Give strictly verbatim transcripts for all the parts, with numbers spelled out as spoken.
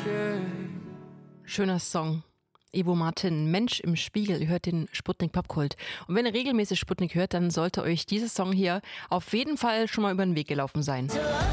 Schöner Song. Ivo Martin, Mensch im Spiegel, ihr hört den Sputnik Popkult. Und wenn ihr regelmäßig Sputnik hört, dann sollte euch dieser Song hier auf jeden Fall schon mal über den Weg gelaufen sein.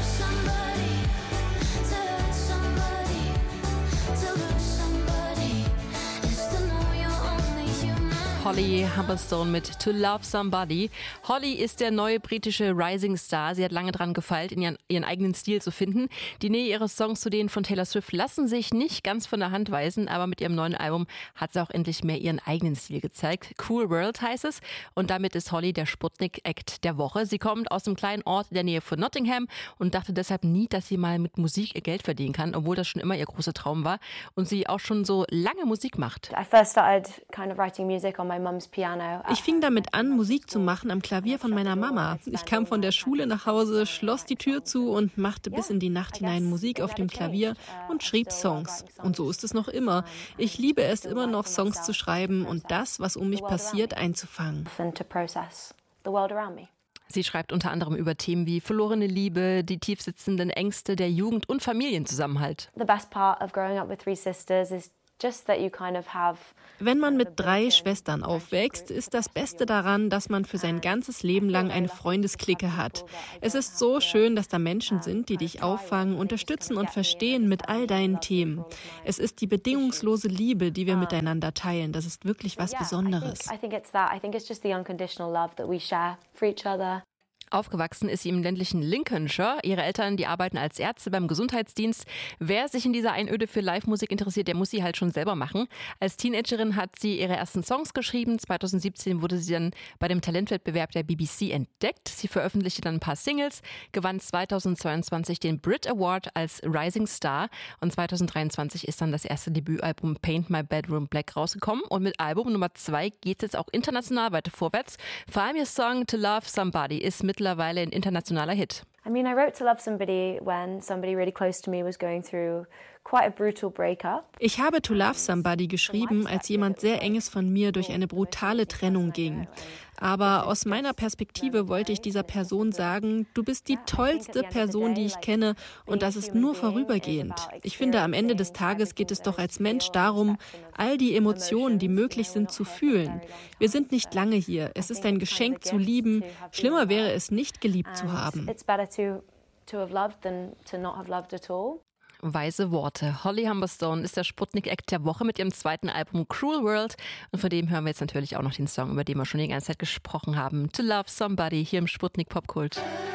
Holly Humberstone mit To Love Somebody. Holly ist der neue britische Rising Star. Sie hat lange dran gefeilt, in ihren, ihren eigenen Stil zu finden. Die Nähe ihrer Songs zu denen von Taylor Swift lassen sich nicht ganz von der Hand weisen, aber mit ihrem neuen Album hat sie auch endlich mehr ihren eigenen Stil gezeigt. Cool World heißt es und damit ist Holly der Sputnik-Act der Woche. Sie kommt aus einem kleinen Ort in der Nähe von Nottingham und dachte deshalb nie, dass sie mal mit Musik ihr Geld verdienen kann, obwohl das schon immer ihr großer Traum war und sie auch schon so lange Musik macht. I first started kind of writing music on Ich fing damit an, Musik zu machen am Klavier von meiner Mama. Ich kam von der Schule nach Hause, schloss die Tür zu und machte bis in die Nacht hinein Musik auf dem Klavier und schrieb Songs. Und so ist es noch immer. Ich liebe es immer noch, Songs zu schreiben und das, was um mich passiert, einzufangen. Sie schreibt unter anderem über Themen wie verlorene Liebe, die tiefsitzenden Ängste der Jugend und Familienzusammenhalt. The best part of growing up with three sisters is just that you kind of have. Wenn man mit drei Schwestern aufwächst, ist das Beste daran, dass man für sein ganzes Leben lang eine Freundesklicke hat. Es ist so schön, dass da Menschen sind, die dich auffangen, unterstützen und verstehen mit all deinen Themen. Es ist die bedingungslose Liebe, die wir miteinander teilen. Das ist wirklich was Besonderes. I think it's that. I think it's just the unconditional love that we share for each other. Aufgewachsen ist sie im ländlichen Lincolnshire. Ihre Eltern, die arbeiten als Ärzte beim Gesundheitsdienst. Wer sich in dieser Einöde für Live-Musik interessiert, der muss sie halt schon selber machen. Als Teenagerin hat sie ihre ersten Songs geschrieben. zweitausendsiebzehn wurde sie dann bei dem Talentwettbewerb der B B C entdeckt. Sie veröffentlichte dann ein paar Singles, gewann zweitausendzweiundzwanzig den Brit Award als Rising Star und zweitausenddreiundzwanzig ist dann das erste Debütalbum Paint My Bedroom Black rausgekommen und mit Album Nummer zwei geht es jetzt auch international weiter vorwärts. Vor allem ihr Song To Love Somebody ist mit mittlerweile ein internationaler Hit. I mean, I wrote To Love Somebody when somebody really close to me was going through quite a brutal breakup. Ich habe To Love Somebody geschrieben, als jemand sehr Enges von mir durch eine brutale Trennung ging. Aber aus meiner Perspektive wollte ich dieser Person sagen, du bist die tollste Person, die ich kenne und das ist nur vorübergehend. Ich finde, am Ende des Tages geht es doch als Mensch darum, all die Emotionen, die möglich sind, zu fühlen. Wir sind nicht lange hier. Es ist ein Geschenk zu lieben. Schlimmer wäre es nicht, geliebt zu haben. Weise Worte. Holly Humberstone ist der Sputnik-Act der Woche mit ihrem zweiten Album Cruel World. Und von dem hören wir jetzt natürlich auch noch den Song, über den wir schon die ganze Zeit gesprochen haben. To Love Somebody hier im Sputnik Popkult.